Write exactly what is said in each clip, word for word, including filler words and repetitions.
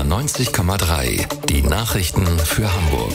R neunzig Komma drei. Die Nachrichten für Hamburg.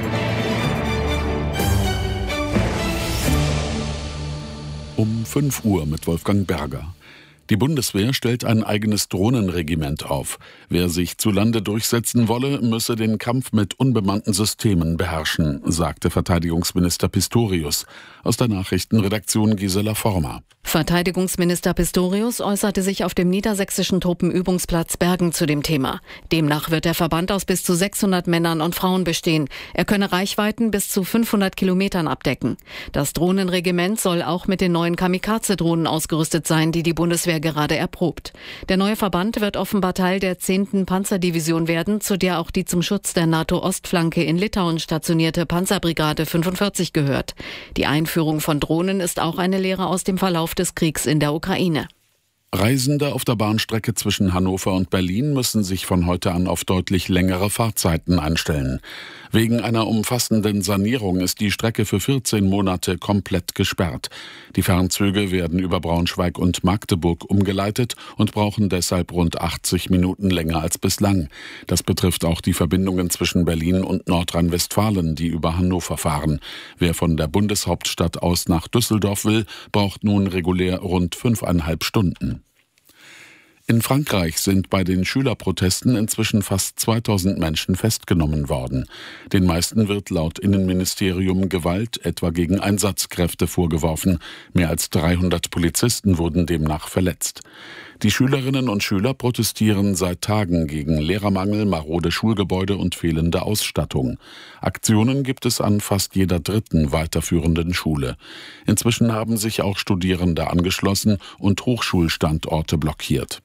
Um fünf Uhr mit Wolfgang Berger. Die Bundeswehr stellt ein eigenes Drohnenregiment auf. Wer sich zu Lande durchsetzen wolle, müsse den Kampf mit unbemannten Systemen beherrschen, sagte Verteidigungsminister Pistorius. Aus der Nachrichtenredaktion Gisela Former. Verteidigungsminister Pistorius äußerte sich auf dem niedersächsischen Truppenübungsplatz Bergen zu dem Thema. Demnach wird der Verband aus bis zu sechshundert Männern und Frauen bestehen. Er könne Reichweiten bis zu fünfhundert Kilometern abdecken. Das Drohnenregiment soll auch mit den neuen Kamikaze-Drohnen ausgerüstet sein, die die Bundeswehr gerade erprobt. Der neue Verband wird offenbar Teil der zehnten Panzerdivision werden, zu der auch die zum Schutz der NATO-Ostflanke in Litauen stationierte Panzerbrigade fünfundvierzig gehört. Die Einführung von Drohnen ist auch eine Lehre aus dem Verlauf des Kriegs in der Ukraine. Reisende auf der Bahnstrecke zwischen Hannover und Berlin müssen sich von heute an auf deutlich längere Fahrzeiten einstellen. Wegen einer umfassenden Sanierung ist die Strecke für vierzehn Monate komplett gesperrt. Die Fernzüge werden über Braunschweig und Magdeburg umgeleitet und brauchen deshalb rund achtzig Minuten länger als bislang. Das betrifft auch die Verbindungen zwischen Berlin und Nordrhein-Westfalen, die über Hannover fahren. Wer von der Bundeshauptstadt aus nach Düsseldorf will, braucht nun regulär rund fünfeinhalb Stunden. In Frankreich sind bei den Schülerprotesten inzwischen fast zweitausend Menschen festgenommen worden. Den meisten wird laut Innenministerium Gewalt etwa gegen Einsatzkräfte vorgeworfen. Mehr als dreihundert Polizisten wurden demnach verletzt. Die Schülerinnen und Schüler protestieren seit Tagen gegen Lehrermangel, marode Schulgebäude und fehlende Ausstattung. Aktionen gibt es an fast jeder dritten weiterführenden Schule. Inzwischen haben sich auch Studierende angeschlossen und Hochschulstandorte blockiert.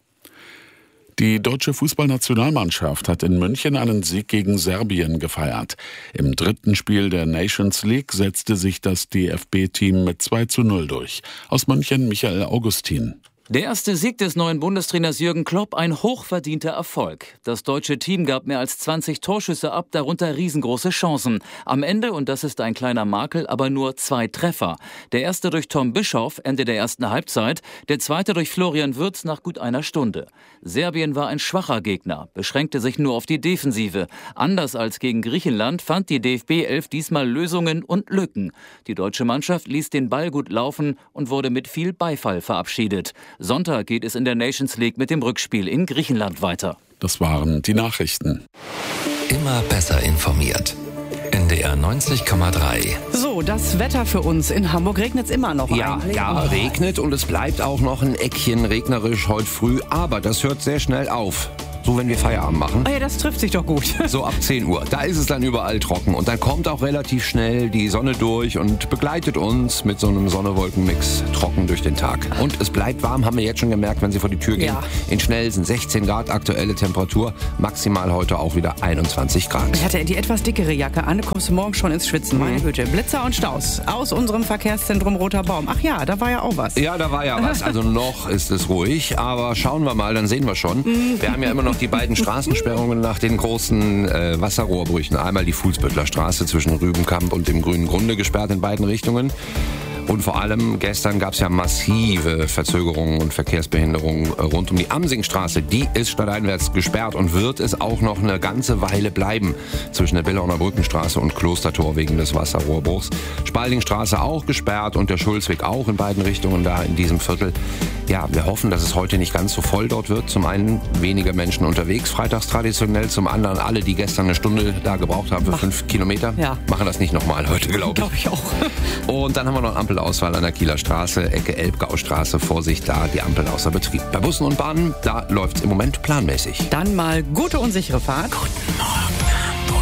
Die deutsche Fußballnationalmannschaft hat in München einen Sieg gegen Serbien gefeiert. Im dritten Spiel der Nations League setzte sich das D F B-Team mit zwei zu null durch. Aus München Michael Augustin. Der erste Sieg des neuen Bundestrainers Jürgen Klopp, ein hochverdienter Erfolg. Das deutsche Team gab mehr als zwanzig Torschüsse ab, darunter riesengroße Chancen. Am Ende, und das ist ein kleiner Makel, aber nur zwei Treffer. Der erste durch Tom Bischoff, Ende der ersten Halbzeit, der zweite durch Florian Wirtz nach gut einer Stunde. Serbien war ein schwacher Gegner, beschränkte sich nur auf die Defensive. Anders als gegen Griechenland fand die D F B elf diesmal Lösungen und Lücken. Die deutsche Mannschaft ließ den Ball gut laufen und wurde mit viel Beifall verabschiedet. Sonntag geht es in der Nations League mit dem Rückspiel in Griechenland weiter. Das waren die Nachrichten. Immer besser informiert. N D R neunzig Komma drei. So, das Wetter für uns. In Hamburg regnet es immer noch Ja, eigentlich. ja, regnet und es bleibt auch noch ein Eckchen regnerisch heute früh. Aber das hört sehr schnell auf. So, wenn wir Feierabend machen. Ah ja, das trifft sich doch gut. So ab zehn Uhr. Da ist es dann überall trocken. Und dann kommt auch relativ schnell die Sonne durch und begleitet uns mit so einem Sonne-Wolken-Mix trocken durch den Tag. Und es bleibt warm, haben wir jetzt schon gemerkt, wenn Sie vor die Tür gehen. Ja. In Schnellsen sechzehn Grad aktuelle Temperatur. Maximal heute auch wieder einundzwanzig Grad. Ich hatte die etwas dickere Jacke an, kommst du morgen schon ins Schwitzen. Meine Güte. Blitzer und Staus aus unserem Verkehrszentrum Roter Baum. Ach ja, da war ja auch was. Ja, da war ja was. Also noch ist es ruhig, aber schauen wir mal, dann sehen wir schon. Wir haben ja immer noch die beiden Straßensperrungen nach den großen äh, Wasserrohrbrüchen. Einmal die Fuhlsbüttler Straße zwischen Rübenkamp und dem Grünen Grunde gesperrt in beiden Richtungen. Und vor allem gestern gab es ja massive Verzögerungen und Verkehrsbehinderungen rund um die Amsingstraße. Die ist stadteinwärts gesperrt und wird es auch noch eine ganze Weile bleiben zwischen der Bellauner Brückenstraße und Klostertor wegen des Wasserrohrbruchs. Spaldingstraße auch gesperrt und der Schulzweg auch in beiden Richtungen da in diesem Viertel. Ja, wir hoffen, dass es heute nicht ganz so voll dort wird. Zum einen weniger Menschen unterwegs, freitags traditionell. Zum anderen alle, die gestern eine Stunde da gebraucht haben für Mach. fünf Kilometer, ja. machen das nicht nochmal heute, glaube ich. Glaube ich auch. Und dann haben wir noch Ampelausfall an der Kieler Straße, Ecke Elbgaustraße. Vorsicht, da die Ampel außer Betrieb. Bei Bussen und Bahnen, da läuft es im Moment planmäßig. Dann mal gute und sichere Fahrt. Guten Morgen,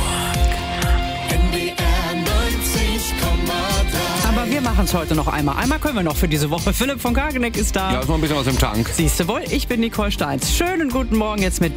Hamburg. N D R neunzig Komma drei. Aber wir machen es heute noch einmal. Einmal können wir noch für diese Woche. Philipp von Kageneck ist da. Ja, ist noch ein bisschen was im Tank. Siehst du wohl, ich bin Nicole Steins. Schönen guten Morgen jetzt mit